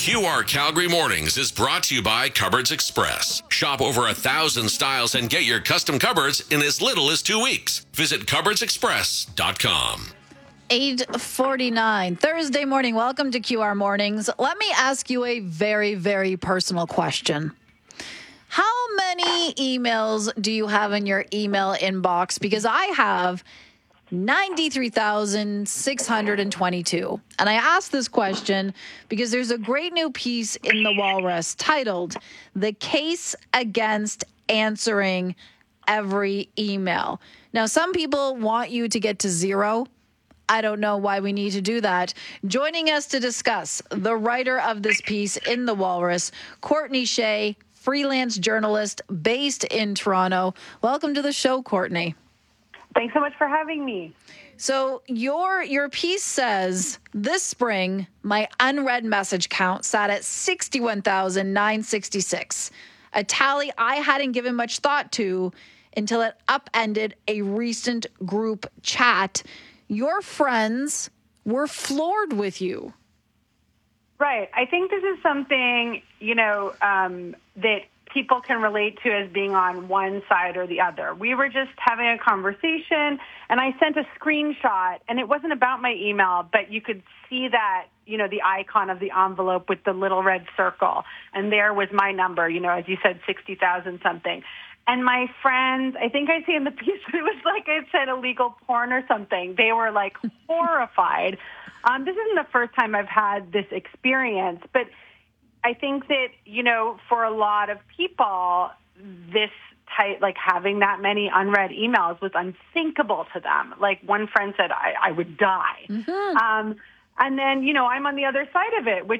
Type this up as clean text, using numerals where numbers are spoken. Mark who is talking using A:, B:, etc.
A: QR Calgary Mornings is brought to you by Cupboards Express. Shop over 1,000 styles and get your custom cupboards in as little as 2 weeks. Visit cupboardsexpress.com.
B: 8:49 Thursday morning. Welcome to QR Mornings. Let me ask you a very, very personal question. How many emails do you have in your email inbox? Because I have 93,622. And I ask this question because there's a great new piece in the Walrus titled "The Case Against Answering Every Email." Now, some people want you to get to zero. I don't know why we need to do that. Joining us to discuss, the writer of this piece in the Walrus, Courtney Shea, freelance journalist based in Toronto. Welcome to the show, Courtney.
C: Thanks so much for having me.
B: So your piece says, this spring, my unread message count sat at 61,966, a tally I hadn't given much thought to until it upended a recent group chat. Your friends were floored with you.
C: Right. I think this is something, that people can relate to as being on one side or the other. We were just having a conversation, and I sent a screenshot, and it wasn't about my email, but you could see that, the icon of the envelope with the little red circle. And there was my number, as you said, 60,000 something. And my friends, I think I see in the piece, it was like I said illegal porn or something. They were like horrified. This isn't the first time I've had this experience, but I think that, for a lot of people, this type, like having that many unread emails was unthinkable to them. Like one friend said, I would die. Mm-hmm. And then, I'm on the other side of it, which